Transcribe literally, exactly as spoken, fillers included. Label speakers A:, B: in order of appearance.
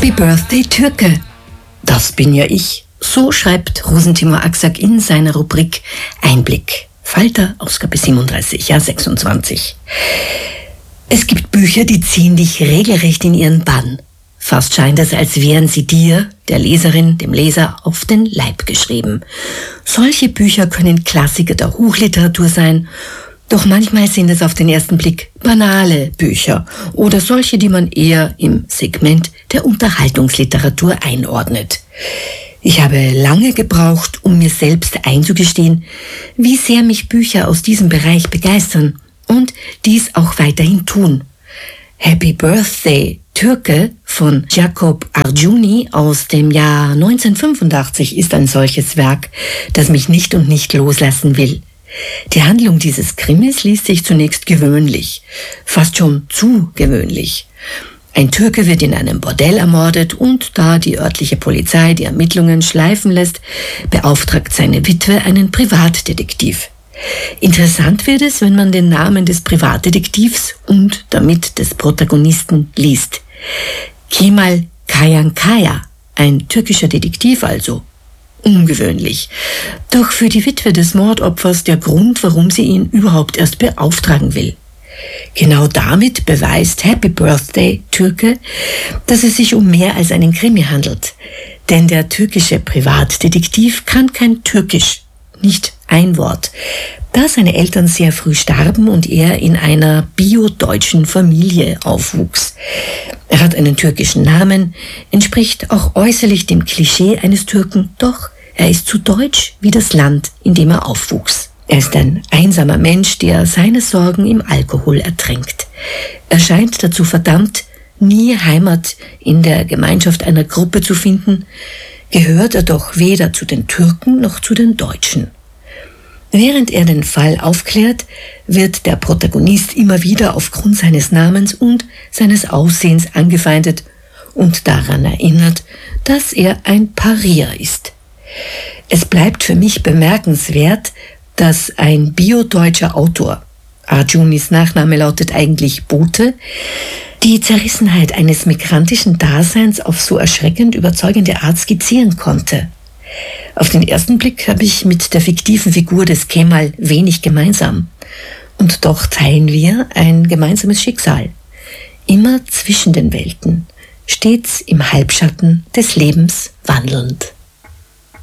A: Happy Birthday Türke. Das bin ja ich. So schreibt Rosentimur Aksak in seiner Rubrik Einblick. Falter, Ausgabe siebenunddreißig, Jahr sechsundzwanzig. Es gibt Bücher, die ziehen dich regelrecht in ihren Bann. Fast scheint es, als wären sie dir, der Leserin, dem Leser, auf den Leib geschrieben. Solche Bücher können Klassiker der Hochliteratur sein, doch manchmal sind es auf den ersten Blick banale Bücher oder solche, die man eher im Segment der Unterhaltungsliteratur einordnet. Ich habe lange gebraucht, um mir selbst einzugestehen, wie sehr mich Bücher aus diesem Bereich begeistern und dies auch weiterhin tun. Happy Birthday Türke von Jacob Arjuni aus dem Jahr neunzehnhundertfünfundachtzig ist ein solches Werk, das mich nicht und nicht loslassen will. Die Handlung dieses Krimis liest sich zunächst gewöhnlich, fast schon zu gewöhnlich. Ein Türke wird in einem Bordell ermordet und da die örtliche Polizei die Ermittlungen schleifen lässt, beauftragt seine Witwe einen Privatdetektiv. Interessant wird es, wenn man den Namen des Privatdetektivs und damit des Protagonisten liest. Kemal Kayankaya, ein türkischer Detektiv also. Ungewöhnlich. Doch für die Witwe des Mordopfers der Grund, warum sie ihn überhaupt erst beauftragen will. Genau damit beweist Happy Birthday Türke, dass es sich um mehr als einen Krimi handelt. Denn der türkische Privatdetektiv kann kein Türkisch, nicht ein Wort, da seine Eltern sehr früh starben und er in einer bio-deutschen Familie aufwuchs. Er hat einen türkischen Namen, entspricht auch äußerlich dem Klischee eines Türken, doch er ist zu deutsch wie das Land, in dem er aufwuchs. Er ist ein einsamer Mensch, der seine Sorgen im Alkohol ertränkt. Er scheint dazu verdammt, nie Heimat in der Gemeinschaft einer Gruppe zu finden, gehört er doch weder zu den Türken noch zu den Deutschen. Während er den Fall aufklärt, wird der Protagonist immer wieder aufgrund seines Namens und seines Aussehens angefeindet und daran erinnert, dass er ein Parier ist. Es bleibt für mich bemerkenswert, dass ein bio-deutscher Autor, Arjunis Nachname lautet eigentlich Bote, die Zerrissenheit eines migrantischen Daseins auf so erschreckend überzeugende Art skizzieren konnte. Auf den ersten Blick habe ich mit der fiktiven Figur des Kemal wenig gemeinsam. Und doch teilen wir ein gemeinsames Schicksal. Immer zwischen den Welten, stets im Halbschatten des Lebens wandelnd.